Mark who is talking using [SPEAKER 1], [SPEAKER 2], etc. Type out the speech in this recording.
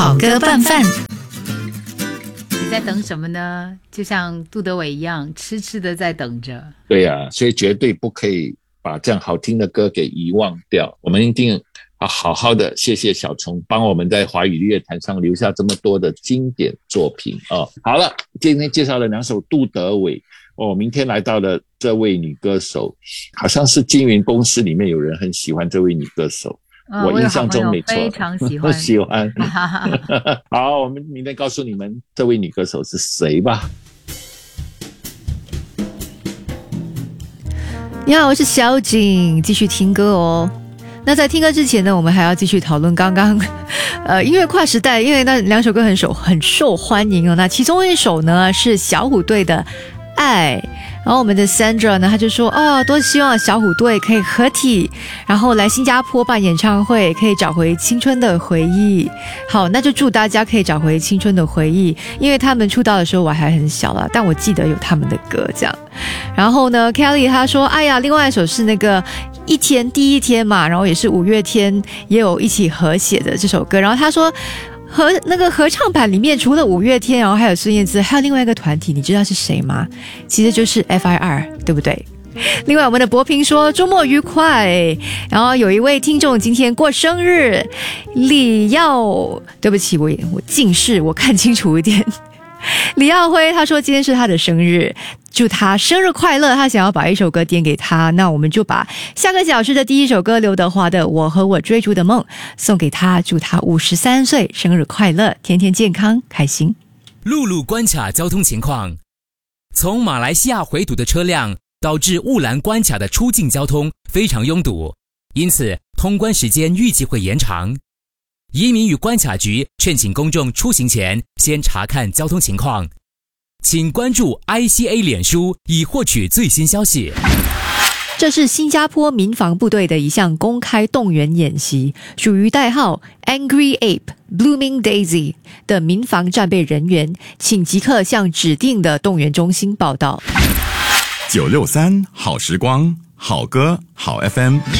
[SPEAKER 1] 好歌拌饭。
[SPEAKER 2] 你在等什么呢？就像杜德伟一样，痴痴的在等着。
[SPEAKER 3] 对啊，所以绝对不可以把这样好听的歌给遗忘掉。我们一定好好的谢谢小虫帮我们在华语乐坛上留下这么多的经典作品哦。好了，今天介绍了2首杜德伟哦，明天来到了这位女歌手，好像是金云公司里面有人很喜欢这位女歌手。我印象中没错，
[SPEAKER 2] 非常喜欢。
[SPEAKER 3] 喜欢。好，我们明天告诉你们这位女歌手是谁吧。
[SPEAKER 1] 你好，我是小景，继续听歌哦。那在听歌之前呢，我们还要继续讨论刚刚音乐跨时代，因为那2首歌很受欢迎哦。那其中一首呢是小虎队的爱，然后我们的 Sandra 呢，她就说多希望小虎队可以合体，然后来新加坡办演唱会，可以找回青春的回忆。好，那就祝大家可以找回青春的回忆，因为他们出道的时候我还很小啦，但我记得有他们的歌这样。然后呢 Kelly 她说另外一首是那个第一天嘛，然后也是5月天也有一起合写的这首歌，然后她说那个合唱版里面除了5月天，然后还有孙燕姿，还有另外一个团体，你知道是谁吗？其实就是 FIR， 对不对？另外我们的博平说周末愉快，然后有一位听众今天过生日，李耀，对不起，我近视，我看清楚一点。李耀辉他说今天是他的生日，祝他生日快乐，他想要把一首歌点给他，那我们就把下个小时的第一首歌刘德华的《我和我追逐的梦》送给他，祝他53岁生日快乐，天天健康开心。
[SPEAKER 4] 陆路关卡交通情况，从马来西亚回堵的车辆导致雾兰关卡的出境交通非常拥堵，因此通关时间预计会延长。移民与关卡局劝请公众出行前先查看交通情况，请关注 ICA 脸书以获取最新消息。
[SPEAKER 1] 这是新加坡民防部队的一项公开动员演习，属于代号 Angry Ape Blooming Daisy 的民防战备人员，请即刻向指定的动员中心报到。
[SPEAKER 5] 963好时光，好歌好 FM。